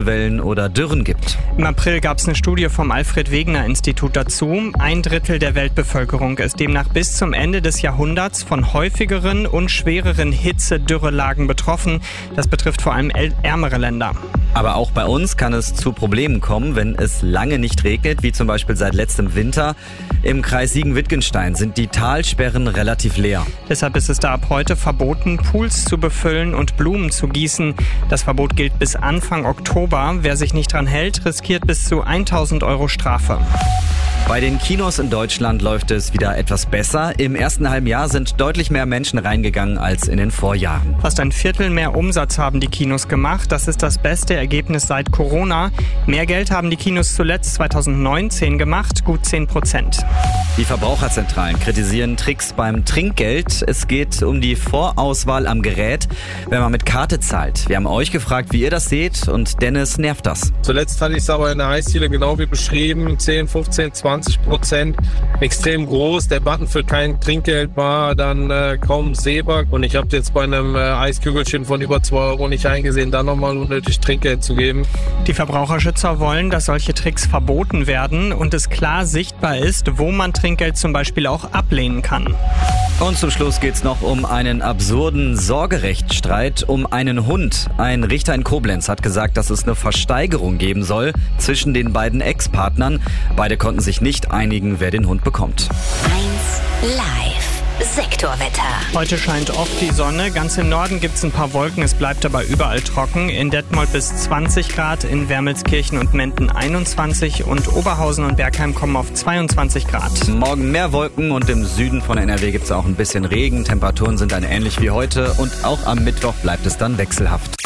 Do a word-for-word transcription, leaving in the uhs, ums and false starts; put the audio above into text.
Hitzewellen oder Dürren gibt. Im April gab es eine Studie vom Alfred-Wegener-Institut dazu. Ein Drittel der Weltbevölkerung ist demnach bis zum Ende des Jahrhunderts von häufigeren und schwereren Hitze-Dürrelagen betroffen. Das betrifft vor allem ärmere Länder. Aber auch bei uns kann es zu Problemen kommen, wenn es lange nicht regnet, wie zum Beispiel seit letztem Winter. Im Kreis Siegen-Wittgenstein sind die Talsperren relativ leer. Deshalb ist es da ab heute verboten, Pools zu befüllen und Blumen zu gießen. Das Verbot gilt bis Anfang Oktober. Wer sich nicht dran hält, riskiert bis zu tausend Euro Strafe. Bei den Kinos in Deutschland läuft es wieder etwas besser. Im ersten halben Jahr sind deutlich mehr Menschen reingegangen als in den Vorjahren. Fast ein Viertel mehr Umsatz haben die Kinos gemacht. Das ist das beste Ergebnis seit Corona. Mehr Geld haben die Kinos zuletzt zweitausendneunzehn gemacht, gut zehn Prozent. Die Verbraucherzentralen kritisieren Tricks beim Trinkgeld. Es geht um die Vorauswahl am Gerät, wenn man mit Karte zahlt. Wir haben euch gefragt, wie ihr das seht, und Dennis nervt das. Zuletzt hatte ich es aber in der Eisdiele genau wie beschrieben, zehn, fünfzehn, zwanzig Prozent, extrem groß. Der Button für kein Trinkgeld war dann äh, kaum sehbar, und ich habe jetzt bei einem äh, Eiskügelchen von über zwei Euro nicht eingesehen, da nochmal unnötig Trinkgeld zu geben. Die Verbraucherschützer wollen, dass solche Tricks verboten werden und es klar sichtbar ist, wo man Trinkgeld zum Beispiel auch ablehnen kann. Und zum Schluss geht's noch um einen absurden Sorgerechtsstreit um einen Hund. Ein Richter in Koblenz hat gesagt, dass es eine Versteigerung geben soll zwischen den beiden Ex-Partnern. Beide konnten sich nicht einigen, wer den Hund bekommt. eins Live Sektorwetter. Heute scheint oft die Sonne. Ganz im Norden gibt es ein paar Wolken. Es bleibt aber überall trocken. In Detmold bis zwanzig Grad, in Wermelskirchen und Menden einundzwanzig und Oberhausen und Bergheim kommen auf zweiundzwanzig Grad. Morgen mehr Wolken und im Süden von N R W gibt es auch ein bisschen Regen. Temperaturen sind dann ähnlich wie heute und auch am Mittwoch bleibt es dann wechselhaft.